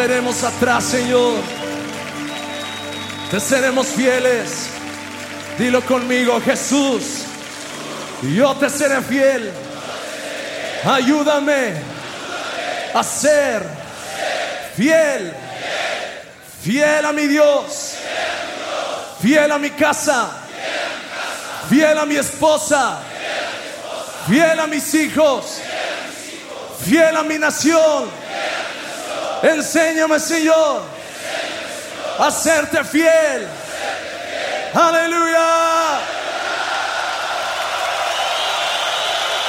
Seremos atrás, Señor. Te seremos fieles. Dilo conmigo, Jesús. Yo te seré fiel. Ayúdame a ser fiel. Fiel a mi Dios. Fiel a mi casa. Fiel a mi esposa. Fiel a mis hijos. Fiel a mi nación. Enséñame, Señor, a serte fiel. Aleluya.